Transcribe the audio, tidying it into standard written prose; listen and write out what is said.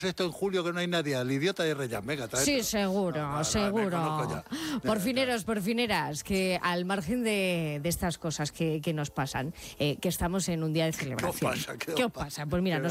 esto en julio que no hay nadie, el idiota de Reyes, venga, Sí, seguro, seguro. Porfineras, que al margen de estas cosas que nos pasan, que estamos en un día de celebración. ¿Qué os pasa? Pues mira,